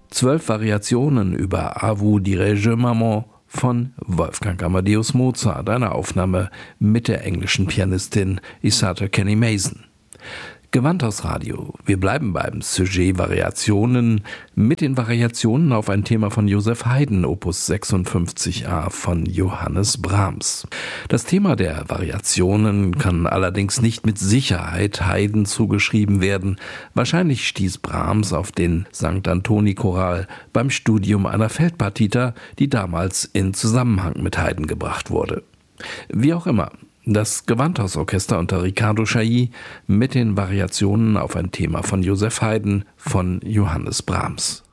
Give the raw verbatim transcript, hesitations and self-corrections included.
Zwölf Variationen über A vous dirai-je maman von Wolfgang Amadeus Mozart, eine Aufnahme mit der englischen Pianistin Isata Kenny Mason. Gewandhausradio. Wir bleiben beim Sujet Variationen mit den Variationen auf ein Thema von Joseph Haydn, Opus sechsundfünfzig a von Johannes Brahms. Das Thema der Variationen kann allerdings nicht mit Sicherheit Haydn zugeschrieben werden. Wahrscheinlich stieß Brahms auf den Sankt Antoni-Choral beim Studium einer Feldpartita, die damals in Zusammenhang mit Haydn gebracht wurde. Wie auch immer. Das Gewandhausorchester unter Riccardo Chailly mit den Variationen auf ein Thema von Joseph Haydn von Johannes Brahms.